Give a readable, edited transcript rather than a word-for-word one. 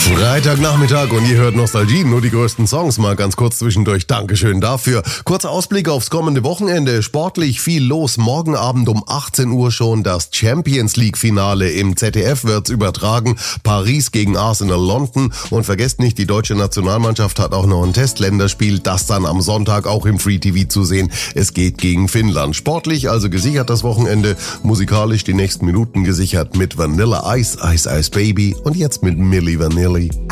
Freitagnachmittag und ihr hört Nostalgie, nur die größten Songs, mal ganz kurz zwischendurch. Dankeschön dafür. Kurzer Ausblick aufs kommende Wochenende. Sportlich viel los. Morgen Abend um 18 Uhr schon das Champions League Finale. Im ZDF wird's übertragen. Paris gegen Arsenal London. Und vergesst nicht, die deutsche Nationalmannschaft hat auch noch ein Testländerspiel. Das dann am Sonntag auch im Free TV zu sehen. Es geht gegen Finnland. Sportlich also gesichert das Wochenende. Musikalisch die nächsten Minuten gesichert mit Vanilla Ice, Ice Ice Baby und jetzt mit Milli Vanilli.